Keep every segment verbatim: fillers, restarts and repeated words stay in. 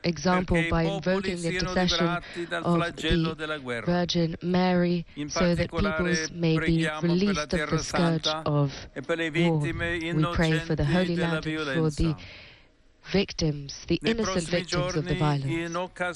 example by invoking the intercession of the Virgin Mary, so that peoples may be released of the scourge of war. We pray for the Holy Land and for the victims, the innocent victims of the violence. In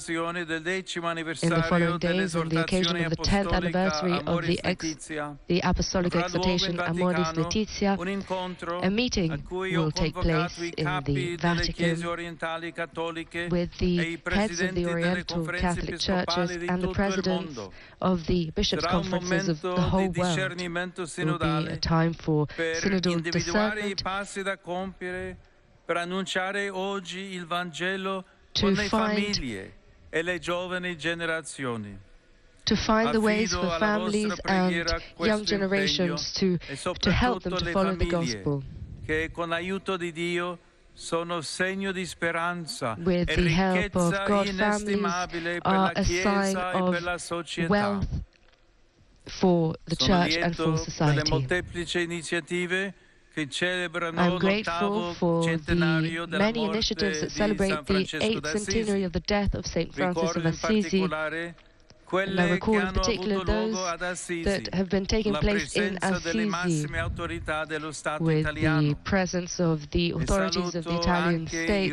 the following days, on the occasion of the tenth anniversary of the, ex the Apostolic Exhortation Amoris Laetitia, a meeting will take place in the Vatican with the heads of the Oriental Catholic Churches and the presidents of the bishops' conferences of the whole world. It will be a time for synodal discernment, per annunciare oggi il Vangelo to con le find, famiglie e le giovani generazioni. To find the ways for families and young generations to, to help them to follow the gospel. Che con l'aiuto di Dio sono segno di speranza With e the help of ricchezza God, inestimabile families per la are a sign Chiesa e per la of società. wealth for the Sono church and for lieto per le society. molteplici iniziative che celebrano I'm grateful for the many initiatives that celebrate the eighth centenary of the death of Saint Francis of Assisi, and I recall in particular those that have been taking place in Assisi with the presence of the authorities of the Italian state.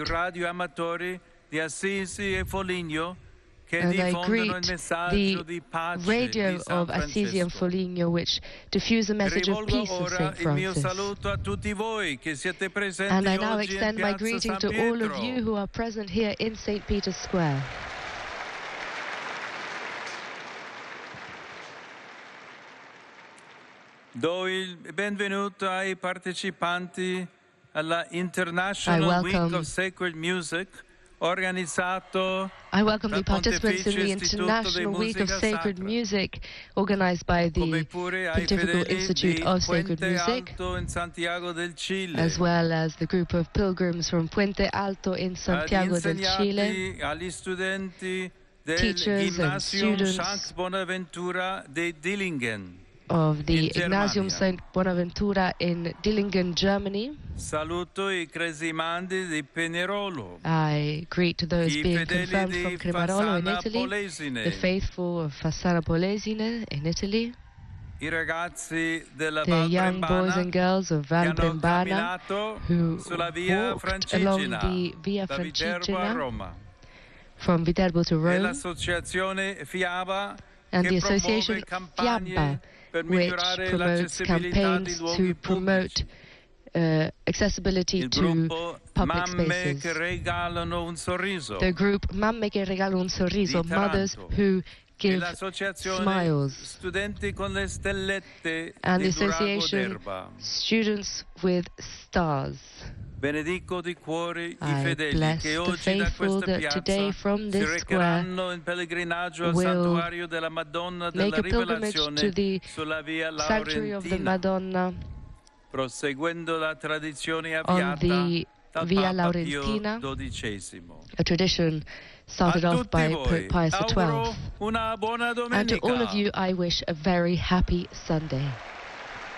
And I greet the radio of Assisi and Foligno, which diffuse a message of peace of Saint Francis. And I now extend my greeting to all of you who are present here in Saint Peter's Square. Do il benvenuto ai partecipanti alla International Week of Sacred Music, organizzato I welcome the participants in the International Week of Sacred Music, organized by the Pontifical Institute of Sacred Music, as well as the group of pilgrims from Puente Alto in Santiago del Chile, teachers and students of the Ignatium Saint Bonaventura in Dillingen, Germany. Saluto i cresimandi di Pinerolo. I greet those being confirmed from Cremarolo in Italy, the faithful of Fassana Polesine in Italy, the young boys and girls of Val Brembana who walked along the Via Francigena from Viterbo to Rome, and the association FIABBA, which promotes campaigns to promote uh, accessibility to public spaces. The group Mamme che regalano un sorriso, mothers who give smiles, and the association Students with Stars. I bless the faithful that today from this square will make a pilgrimage to the sanctuary of the Madonna on the Via Laurentina, a tradition started off by Pope Pius the twelfth. And to all of you, I wish a very happy Sunday.